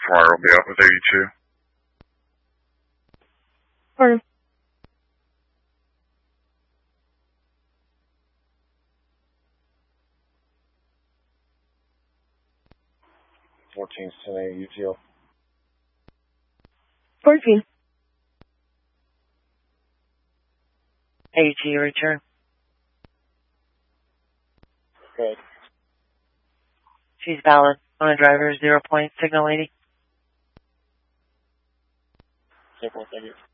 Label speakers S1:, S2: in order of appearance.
S1: tomorrow will be up with 82.
S2: Pardon?
S3: UTL.
S2: 14.
S4: AT return.
S3: Okay.
S4: She's valid. On a driver, 0 point, signal 80.
S3: Simple, thank you.